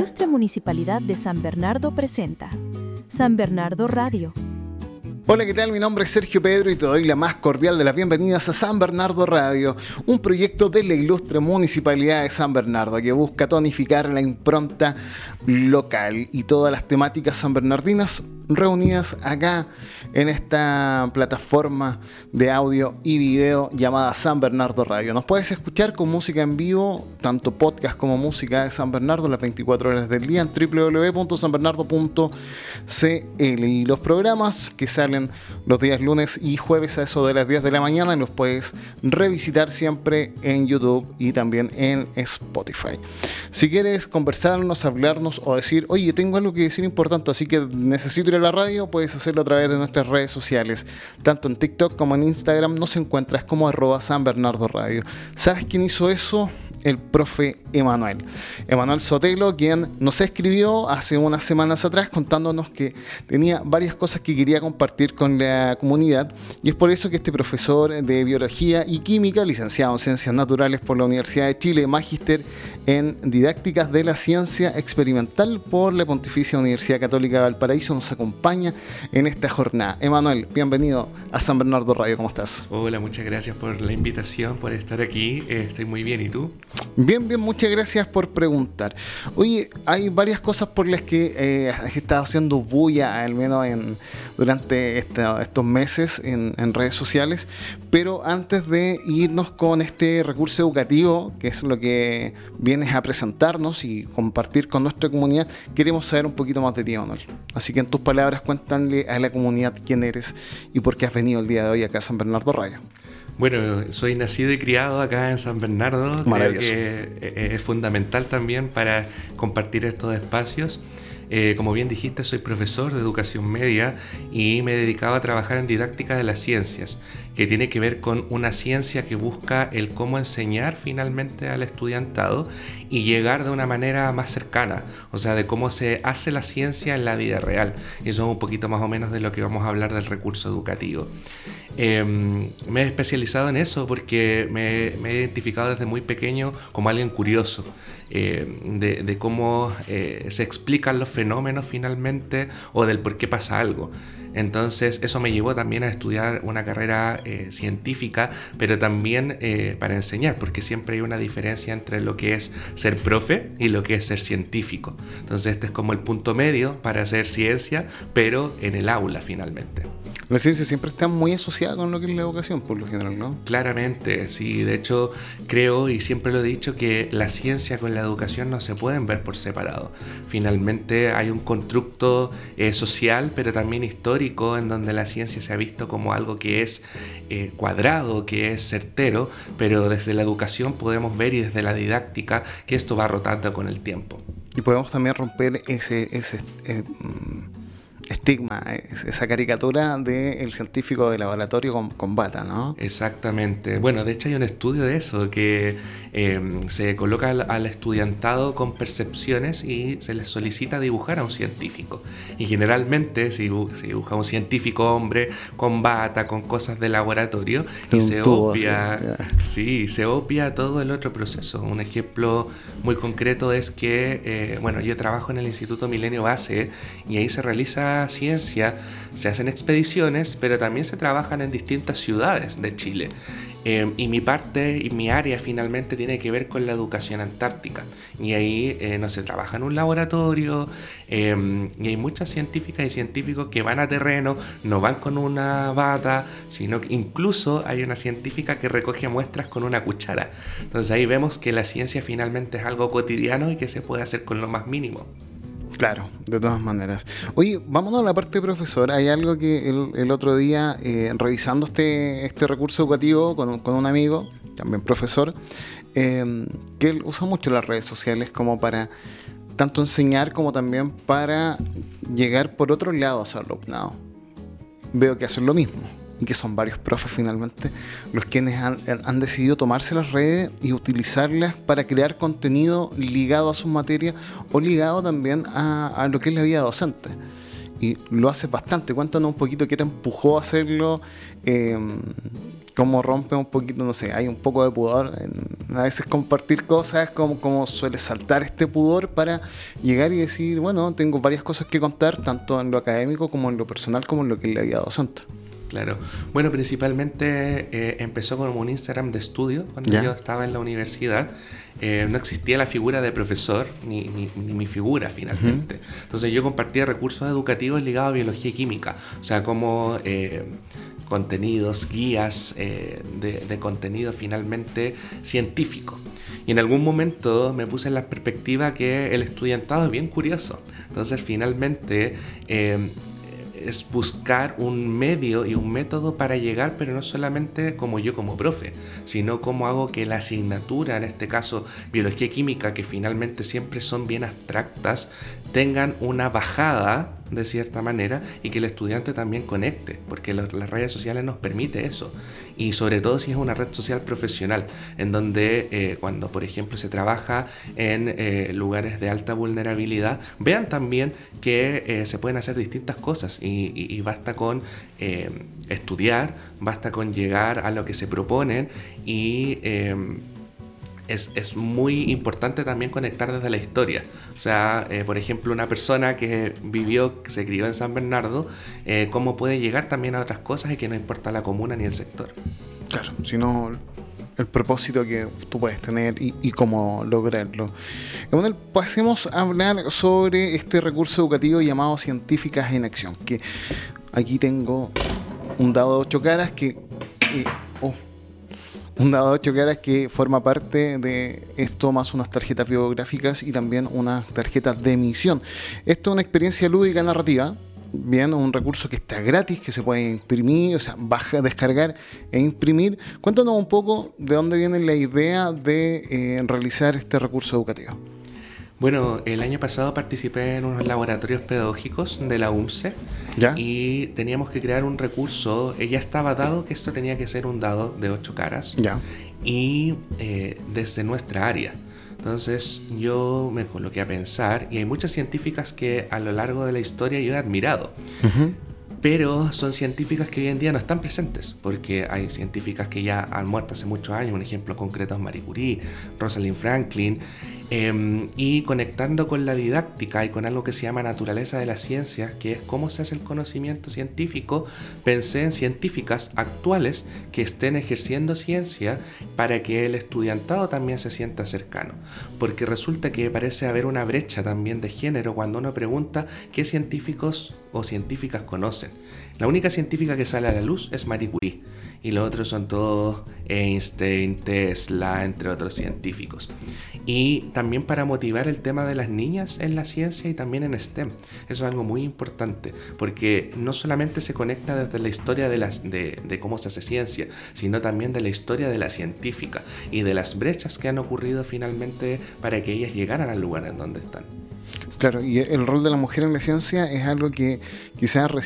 Ilustre Municipalidad de San Bernardo presenta San Bernardo Radio. Hola, ¿qué tal? Mi nombre es Sergio Pedro y te doy la más cordial de las bienvenidas a San Bernardo Radio, un proyecto de la Ilustre Municipalidad de San Bernardo que busca tonificar la impronta local y todas las temáticas sanbernardinas reunidas acá en esta plataforma de audio y video llamada San Bernardo Radio. Nos puedes escuchar con música en vivo, tanto podcast como música de San Bernardo, las 24 horas del día en www.sanbernardo.cl, y los programas que salen los días lunes y jueves a eso de las 10 de la mañana los puedes revisitar siempre en YouTube y también en Spotify. Si quieres conversarnos, hablarnos o decir, oye, tengo algo que decir importante, así que necesito ir a la radio, puedes hacerlo a través de nuestras redes sociales. Tanto en TikTok como en Instagram nos encuentras como @SanBernardoRadio. ¿Sabes quién hizo eso? El profe Emanuel Sotelo, quien nos escribió hace unas semanas atrás contándonos que tenía varias cosas que quería compartir con la comunidad, y es por eso que este profesor de Biología y Química, licenciado en Ciencias Naturales por la Universidad de Chile, magíster en Didácticas de la Ciencia Experimental por la Pontificia Universidad Católica de Valparaíso, nos acompaña en esta jornada. Emanuel, bienvenido a San Bernardo Radio, ¿cómo estás? Hola, muchas gracias por la invitación, por estar aquí, estoy muy bien, ¿y tú? Bien, muchas gracias por preguntar. Oye, hay varias cosas por las que has estado haciendo bulla, al menos durante estos meses en redes sociales, pero antes de irnos con este recurso educativo, que es lo que vienes a presentarnos y compartir con nuestra comunidad, queremos saber un poquito más de ti, Manuel. Así que en tus palabras, cuéntale a la comunidad quién eres y por qué has venido el día de hoy acá a San Bernardo Radio. Bueno, soy nacido y criado acá en San Bernardo. Maravilloso. Creo que es fundamental también para compartir estos espacios. Como bien dijiste, soy profesor de educación media y me he dedicado a trabajar en didáctica de las ciencias, que tiene que ver con una ciencia que busca el cómo enseñar finalmente al estudiantado y llegar de una manera más cercana, o sea, de cómo se hace la ciencia en la vida real. Y eso es un poquito más o menos de lo que vamos a hablar del recurso educativo. Me he especializado en eso porque me he identificado desde muy pequeño como alguien curioso, de cómo se explican los fenómenos finalmente o del por qué pasa algo. Entonces eso me llevó también a estudiar una carrera científica, pero también para enseñar, porque siempre hay una diferencia entre lo que es ser profe y lo que es ser científico. Entonces este es como el punto medio para hacer ciencia, pero en el aula finalmente. La ciencia siempre está muy asociada con lo que es la educación, por lo general, ¿no? Claramente, sí. De hecho, creo y siempre lo he dicho que la ciencia con la educación no se pueden ver por separado. Finalmente hay un constructo social, pero también histórico, en donde la ciencia se ha visto como algo que es cuadrado, que es certero, pero desde la educación podemos ver y desde la didáctica que esto va rotando con el tiempo. Y podemos también romper ese estigma, esa caricatura del científico de laboratorio con bata, ¿no? Exactamente. Bueno, de hecho hay un estudio de eso, que se coloca al estudiantado con percepciones y se les solicita dibujar a un científico. Y generalmente se dibuja a un científico hombre con bata, con cosas de laboratorio, y se obvia todo el otro proceso. Un ejemplo muy concreto es que, yo trabajo en el Instituto Milenio Base y ahí se realiza ciencia, se hacen expediciones, pero también se trabajan en distintas ciudades de Chile. Y mi parte y mi área finalmente tiene que ver con la educación antártica. Y ahí no se trabaja en un laboratorio, y hay muchas científicas y científicos que van a terreno, no van con una bata, sino que incluso hay una científica que recoge muestras con una cuchara. Entonces ahí vemos que la ciencia finalmente es algo cotidiano y que se puede hacer con lo más mínimo. Claro, de todas maneras. Oye, vámonos a la parte de profesor. Hay algo que el otro día, revisando este recurso educativo con un amigo, también profesor, que él usa mucho las redes sociales como para tanto enseñar como también para llegar por otro lado a su alumnado. Veo que hacen lo mismo. Y que son varios profes finalmente los quienes han decidido tomarse las redes y utilizarlas para crear contenido ligado a sus materias o ligado también a lo que es la vida docente. Y lo hace bastante. Cuéntanos un poquito qué te empujó a hacerlo, cómo rompe un poquito, no sé, hay un poco de pudor a veces compartir cosas, cómo suele saltar este pudor para llegar y decir, bueno, tengo varias cosas que contar, tanto en lo académico como en lo personal, como en lo que es la vida docente. Claro. Bueno, principalmente empezó como un Instagram de estudio cuando yo estaba en la universidad. No existía la figura de profesor ni mi figura finalmente. Entonces yo compartía recursos educativos ligados a biología y química. O sea, como contenidos, guías de contenido finalmente científico. Y en algún momento me puse en la perspectiva que el estudiantado es bien curioso. Entonces finalmente es buscar un medio y un método para llegar, pero no solamente como yo como profe, sino cómo hago que la asignatura, en este caso biología y química, que finalmente siempre son bien abstractas, tengan una bajada de cierta manera y que el estudiante también conecte, porque las redes sociales nos permite eso, y sobre todo si es una red social profesional, en donde cuando por ejemplo se trabaja en lugares de alta vulnerabilidad, vean también que se pueden hacer distintas cosas y basta con estudiar, basta con llegar a lo que se proponen y es muy importante también conectar desde la historia. O sea, por ejemplo, una persona que se crió en San Bernardo, cómo puede llegar también a otras cosas y que no importa la comuna ni el sector. Claro, sino el propósito que tú puedes tener y cómo lograrlo. Bueno, pasemos a hablar sobre este recurso educativo llamado Científicas en Acción, que aquí tengo un dado de 8 caras que... Un dado de 8 caras que forma parte de esto, más unas tarjetas biográficas y también unas tarjetas de emisión. Esto es una experiencia lúdica narrativa, bien, un recurso que está gratis, que se puede imprimir, o sea, descargar e imprimir. Cuéntanos un poco de dónde viene la idea de realizar este recurso educativo. Bueno, el año pasado participé en unos laboratorios pedagógicos de la UMCE. ¿Ya? Y teníamos que crear un recurso. Ya estaba dado que esto tenía que ser un dado de 8 caras. ¿Ya? Y desde nuestra área. Entonces yo me coloqué a pensar, y hay muchas científicas que a lo largo de la historia yo he admirado. Pero son científicas que hoy en día no están presentes, porque hay científicas que ya han muerto hace muchos años. Un ejemplo concreto es Marie Curie, Rosalind Franklin. Y conectando con la didáctica y con algo que se llama naturaleza de las ciencias, que es cómo se hace el conocimiento científico, pensé en científicas actuales que estén ejerciendo ciencia para que el estudiantado también se sienta cercano, porque resulta que parece haber una brecha también de género cuando uno pregunta qué científicos o científicas conocen. La única científica que sale a la luz es Marie Curie, y los otros son todos Einstein, Tesla, entre otros científicos. Y también para motivar el tema de las niñas en la ciencia y también en STEM. Eso es algo muy importante, porque no solamente se conecta desde la historia de cómo se hace ciencia, sino también de la historia de la científica y de las brechas que han ocurrido finalmente para que ellas llegaran al lugar en donde están. Claro, y el rol de la mujer en la ciencia es algo que quizás